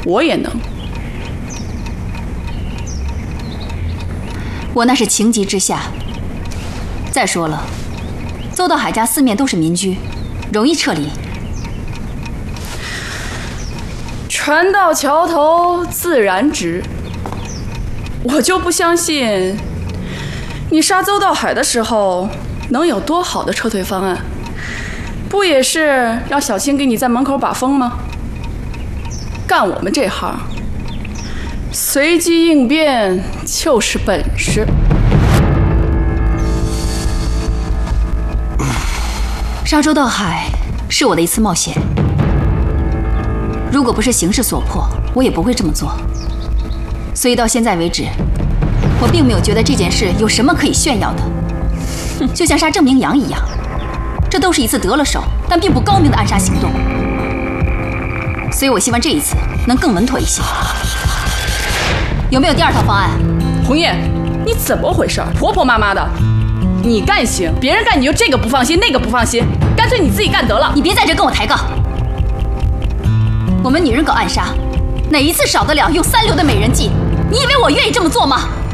我也能。 我那是情急之下。再说了，邹道海家四面都是民居，容易撤离。 船到桥头自然直。我就不相信，你杀邹道海的时候能有多好的撤退方案？不也是让小青给你在门口把风吗？干我们这行，随机应变就是本事。 杀邹道海是我的一次冒险，如果不是形势所迫，我也不会这么做。所以到现在为止，我并没有觉得这件事有什么可以炫耀的，就像杀郑明阳一样，这都是一次得了手但并不高明的暗杀行动。所以我希望这一次能更稳妥一些。有没有第二套方案？ 红叶，你怎么回事？婆婆妈妈的，你干行，别人干你就这个不放心那个不放心，干脆你自己干得了。 你别在这跟我抬杠。我们女人搞暗杀，哪一次少得了用三流的美人计？你以为我愿意这么做吗？